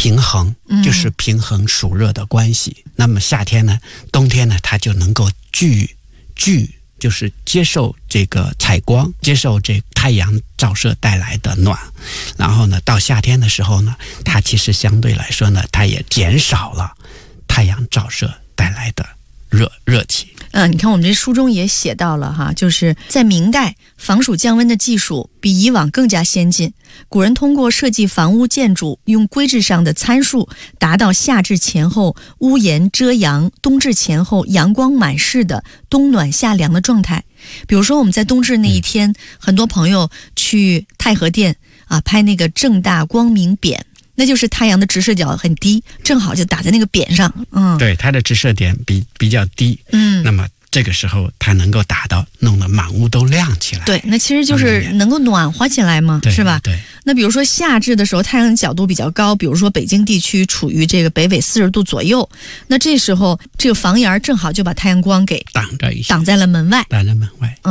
平衡，就是平衡暑热的关系。那么夏天呢，冬天呢，它就能够就是接受这个采光，接受这太阳照射带来的暖，然后呢，到夏天的时候呢，它其实相对来说呢，它也减少了太阳照射带来的热气。 你看我们这书中也写到了哈，就是在明代，防暑降温的技术比以往更加先进。古人通过设计房屋建筑，用规制上的参数，达到夏至前后屋檐遮阳，冬至前后阳光满室的冬暖夏凉的状态。比如说我们在冬至那一天，很多朋友去太和殿拍那个正大光明匾，那就是太阳的直射角很低，正好就打在那个匾上。 对，它的直射点比较低。那么这个时候它能够打到，弄得满屋都亮起来。 对，那其实就是能够暖和起来嘛，是吧？ 对。 那比如说夏至的时候，太阳角度比较高，比如说北京地区处于这个北纬40度左右，那这时候这个房檐正好就把太阳光给挡着一下， 挡在了门外。